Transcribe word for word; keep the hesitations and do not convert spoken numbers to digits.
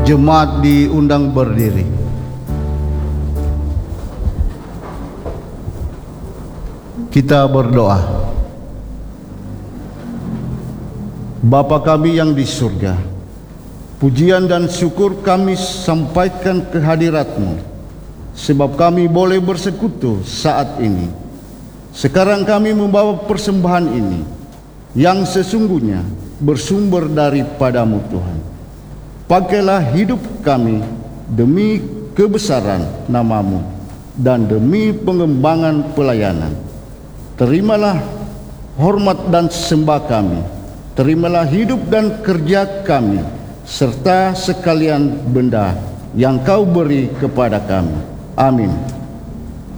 Jemaat diundang berdiri. Kita berdoa. Bapa kami yang di surga, pujian dan syukur kami sampaikan ke hadirat-Mu, sebab kami boleh bersekutu saat ini. Sekarang kami membawa persembahan ini, yang sesungguhnya bersumber daripada-Mu Tuhan. Pakailah hidup kami demi kebesaran nama-Mu dan demi pengembangan pelayanan. Terimalah hormat dan sembah kami. Terimalah hidup dan kerja kami, serta sekalian benda yang Kau beri kepada kami. Amin.